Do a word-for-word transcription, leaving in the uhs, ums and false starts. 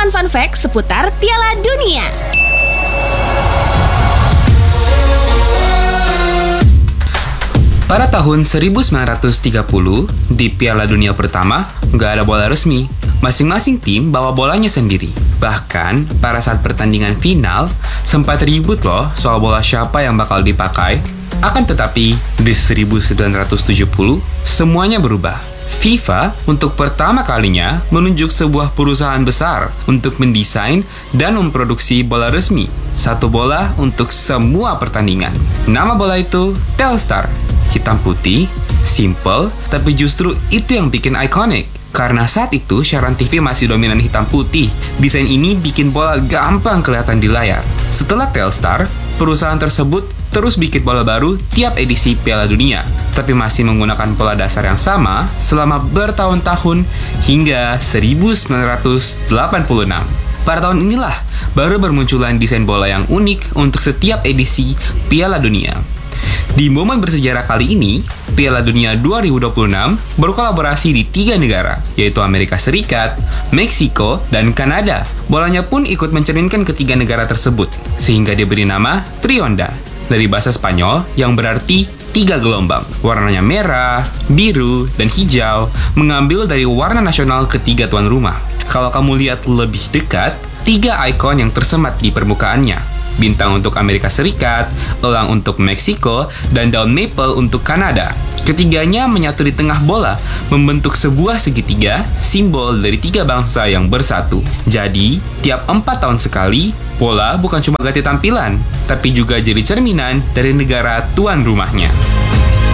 rangkuman fun fact seputar Piala Dunia. Pada tahun seribu sembilan ratus tiga puluh, di Piala Dunia pertama, nggak ada bola resmi. Masing-masing tim bawa bolanya sendiri. Bahkan, pada saat pertandingan final, sempat ribut loh soal bola siapa yang bakal dipakai. Akan tetapi, di seribu sembilan ratus tujuh puluh, semuanya berubah. FIFA untuk pertama kalinya menunjuk sebuah perusahaan besar untuk mendesain dan memproduksi bola resmi. Satu bola untuk semua pertandingan. Nama bola itu Telstar. Hitam putih, simple, tapi justru itu yang bikin ikonik. Karena saat itu siaran T V masih dominan hitam putih, desain ini bikin bola gampang kelihatan di layar. Setelah Telstar, perusahaan tersebut terus bikin bola baru tiap edisi Piala Dunia, tapi masih menggunakan pola dasar yang sama selama bertahun-tahun hingga seribu sembilan ratus delapan puluh enam. Pada tahun inilah baru bermunculan desain bola yang unik untuk setiap edisi Piala Dunia. Di momen bersejarah kali ini, Piala Dunia dua ribu dua puluh enam berkolaborasi di tiga negara, yaitu Amerika Serikat, Meksiko, dan Kanada. Bolanya pun ikut mencerminkan ketiga negara tersebut, sehingga diberi nama Trionda, dari bahasa Spanyol yang berarti tiga gelombang. Warnanya merah, biru, dan hijau, mengambil dari warna nasional ketiga tuan rumah. Kalau kamu lihat lebih dekat, tiga ikon yang tersemat di permukaannya. Bintang untuk Amerika Serikat, elang untuk Meksiko, dan daun maple untuk Kanada. Ketiganya menyatu di tengah bola, membentuk sebuah segitiga, simbol dari tiga bangsa yang bersatu. Jadi, tiap empat tahun sekali, bola bukan cuma ganti tampilan, tapi juga jadi cerminan dari negara tuan rumahnya.